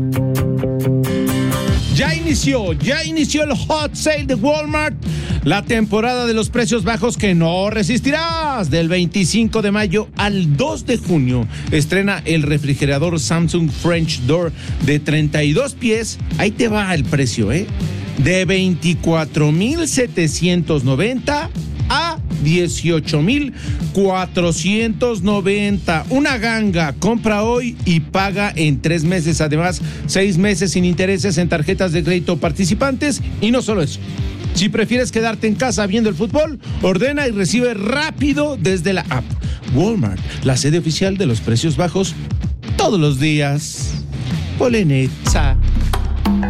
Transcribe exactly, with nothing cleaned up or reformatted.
Ya inició, ya inició el hot sale de Walmart, la temporada de los precios bajos que no resistirás. Del veinticinco de mayo al dos de junio estrena el refrigerador Samsung French Door de treinta y dos pies. Ahí te va el precio, ¿eh? De veinticuatro mil setecientos noventa a dieciocho mil cuatrocientos noventa. Una ganga. Compra hoy y paga en tres meses. Además, seis meses sin intereses en tarjetas de crédito participantes. Y no solo eso. Si prefieres quedarte en casa viendo el fútbol, ordena y recibe rápido desde la app. Walmart, la sede oficial de los precios bajos todos los días. Polenetza.